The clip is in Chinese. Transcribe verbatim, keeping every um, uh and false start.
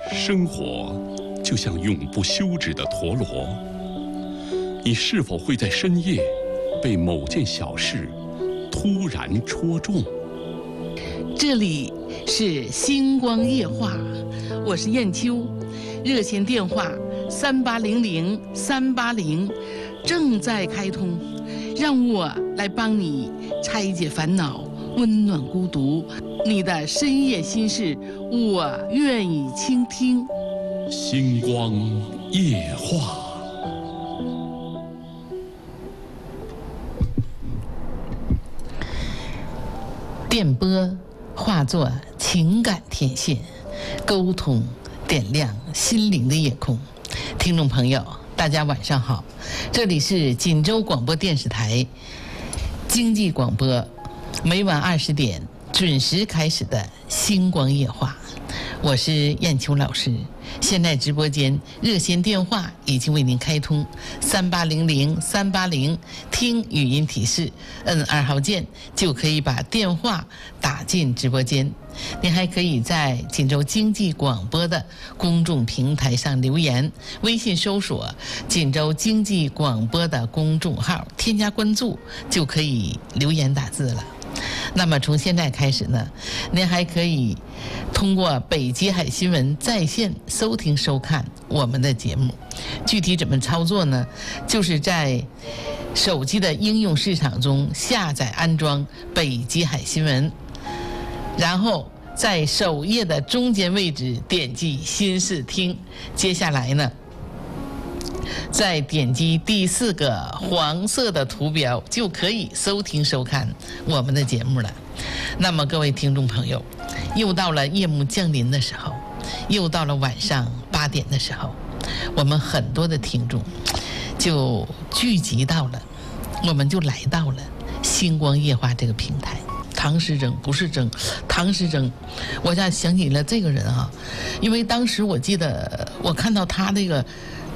生活就像永不休止的陀螺，你是否会在深夜被某件小事突然戳中？ 这里是星光夜话，我是燕秋，热线电话三八零零三八零正在开通，让我来帮你拆解烦恼，温暖孤独，你的深夜心事，我愿意倾听。 星光夜话。 电波化作情感天线，沟通点亮心灵的夜空。听众朋友，大家晚上好，这里是锦州广播电视台经济广播，每晚二十点准时开始的星光夜话，我是燕秋老师。现在直播间热线电话已经为您开通，三八零零三八零，听语音提示，摁二号键就可以把电话打进直播间。您还可以在锦州经济广播的公众平台上留言，微信搜索锦州经济广播的公众号，添加关注就可以留言打字了。那么从现在开始呢，您还可以通过北极海新闻在线收听收看我们的节目。具体怎么操作呢？就是在手机的应用市场中下载安装北极海新闻，然后在首页的中间位置点击新视听，接下来呢再点击第四个黄色的图标，就可以收听收看我们的节目了。那么各位听众朋友，又到了夜幕降临的时候，又到了晚上八点的时候，我们很多的听众就聚集到了，我们就来到了星光夜话这个平台。唐诗征不是征，唐诗征，我才想起了这个人啊，因为当时我记得我看到他那个